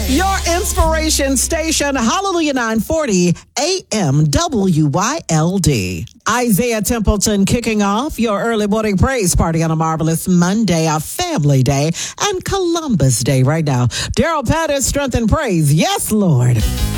Your inspiration station, Hallelujah 940 AM WYLD. Isaiah Templeton kicking off your early morning praise party on a marvelous Monday, a family day, and Columbus Day right now. Daryl Pettis, strength and praise. Yes, Lord.